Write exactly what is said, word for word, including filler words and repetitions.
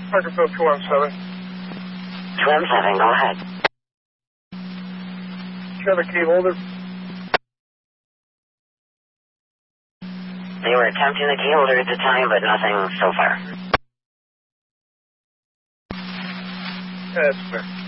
Parkerville two one seven. two one seven, go ahead. Do you have a key holder? They were attempting the key holder at the time, but nothing so far. That's fair.